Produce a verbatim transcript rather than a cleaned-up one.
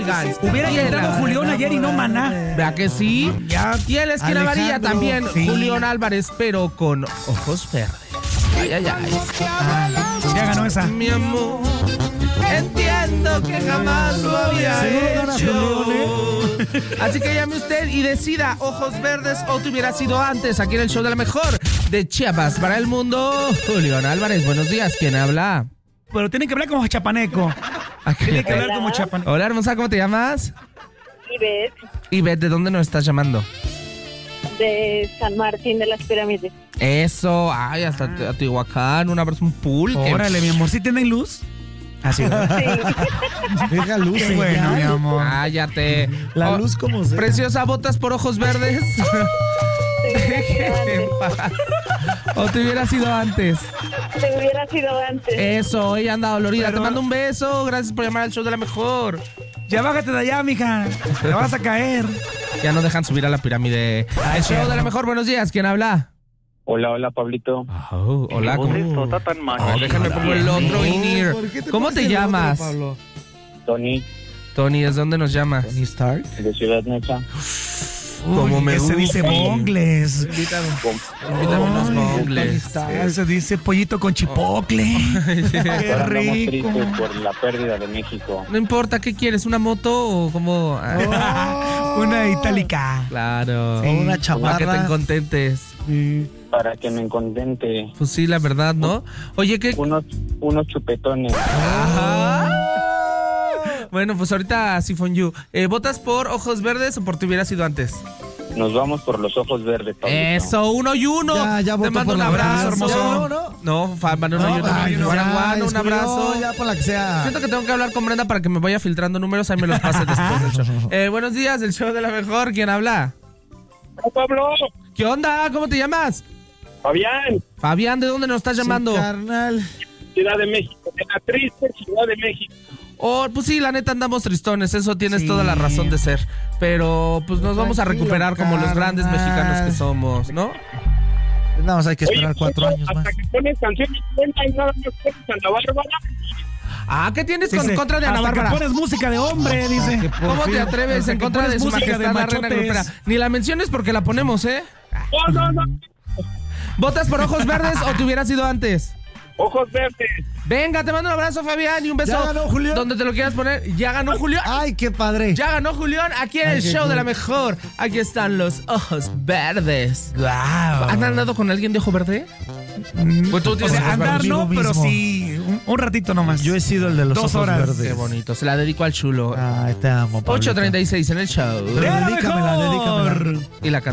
oigan. Hubiera Y él- entrado Julián ayer y no Maná. ¿Vea que sí? Ya. Y en la esquina amarilla Alejandro. también Sí. Julián Álvarez, pero con ojos verdes. Ay, ay, ay. Ya ganó esa. Mi amor, entiendo que jamás lo había Seguro gana hecho. Julián, Así que llame usted y decida, ojos verdes o te hubiera sido antes, aquí en el show de la mejor de Chiapas para el mundo. Julián Álvarez, buenos días, ¿quién habla? Pero tienen que hablar como chapaneco. Tienen que hablar como chapaneco. Hola, hermosa, ¿cómo te llamas? Ivette, Ivette, ¿de dónde nos estás llamando? de San Martín de las Pirámides. Eso, ay, hasta a Tehuacán, un abrazo, un pool. que- Órale, mi amor, ¿sí tienen luz? Así. Deja luz, Qué bueno, mi amor. Cállate. La Oh, luz como sea. Preciosa, ¿votas por ojos verdes? Te ¿O te hubiera sido antes? hubiera sido antes. Eso, ella anda dolorida. Pero- Te mando un beso. Gracias por llamar al show de la mejor. Ya bájate de allá, mija. Te vas a caer. Ya no dejan subir a la pirámide. Ay, El show cierto. de la mejor, buenos días. ¿Quién habla? Hola, hola, Pablito. Oh, hola, ¿cómo? Esto está tan mal. Oh, déjame pongo el otro in-ear. ¿Por qué te ¿Cómo pones te el otro, llamas? Pablo? Tony, Tony, ¿desde dónde nos llamas? Tony Stark. de Ciudad Neza. Como Uy, me que se dice gusta. bongles. Invítame Con- unos Ay, bongles. Tony Stark. Se dice pollito con chipocle. Qué Ahora andamos rico. tristes por la pérdida de México. No importa, ¿qué quieres? ¿Una moto o como...? Ah, Una itálica. claro. O una Para que te chamarra. contentes. Sí. Para que me contente. Pues sí, la verdad, ¿no? Oye, ¿qué...? Unos, unos chupetones. Ajá. Bueno, pues ahorita Sifon You. Eh, ¿Votas por ojos verdes o por te hubiera sido antes? Nos vamos por los ojos verdes, Pablito. Eso, uno y uno. Ya, ya Te voto mando por un la abrazo, verdad. hermoso. No, no. No, fa- van uno y uno. ay, no, Guanaguana, ya, un descubrió, abrazo. Ya por la que sea. Siento que tengo que hablar con Brenda para que me vaya filtrando números. Ahí me los pase después del show. Eh, buenos días, el show de la mejor. ¿Quién habla? ¡Hola, Pablo! ¿Qué onda? ¿Cómo te llamas? Fabián, Fabián, ¿de dónde nos estás llamando? Sí, carnal. Ciudad de México. De la triste Ciudad de México. Oh, pues sí, la neta andamos tristones, eso tienes Sí. toda la razón de ser. Pero pues nos vamos a Tranquilo, recuperar como los grandes carnal. mexicanos que somos, ¿no? Nada más hay que esperar Oye, cuatro años hasta más. que pones canciones buenas y nada más pones a la Bárbara. Ah, ¿qué tienes con, Dice, en contra de Ana hasta que Bárbara? pones música de hombre, dice. Que por ¿Cómo fin- te atreves hasta en que contra de pones su música majestad de la reina machotes. grupera? Ni la menciones porque la ponemos, ¿eh? No, no, no. ¿Votas por ojos verdes o te hubiera sido antes? Ojos verdes. Venga, te mando un abrazo, Fabián, y un beso. Ya ganó Julián. Donde te lo quieras poner. Ya ganó Julián. Ay, qué padre. Ya ganó Julián aquí en Ay, el qué show de cool. la mejor. Aquí están los ojos verdes. Wow. ¿Han andado con alguien de ojo verde? Pues tú O tienes sea, ojos andar verdes. no, Conmigo pero mismo. sí. Un, un ratito nomás. Yo he sido el de los Dos ojos horas. verdes. Qué bonito. Se la dedico al chulo. Ay, te amo, Pablito. ocho treinta y seis en el show. Pero ¡De la dedícamela, mejor! dedícamela. Y la